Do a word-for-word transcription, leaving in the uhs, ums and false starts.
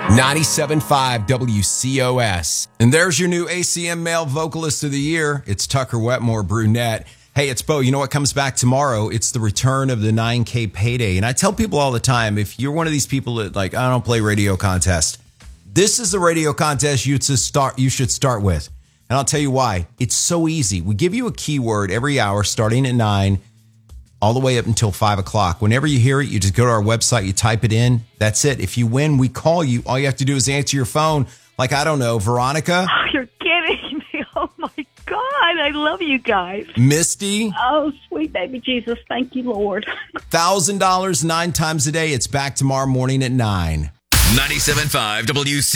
ninety-seven point five W C O S. And there's your new A C M Male Vocalist of the Year. It's Tucker Wetmore, brunette. Hey, it's Bo. You know what comes back tomorrow? It's the return of the nine K payday. And I tell people all the time, if you're one of these people that like, I don't play radio contest, this is the radio contest you should start, you should start with. And I'll tell you why. It's so easy. We give you a keyword every hour starting at nine all the way up until five o'clock. Whenever you hear it, you just go to our website, you type it in. That's it. If you win, we call you. All you have to do is answer your phone. Like, I don't know, Veronica. Oh, you're kidding me. Oh, my God. I love you guys. Misty. Oh, sweet baby Jesus. Thank you, Lord. one thousand dollars nine times a day. It's back tomorrow morning at nine. ninety-seven point five W C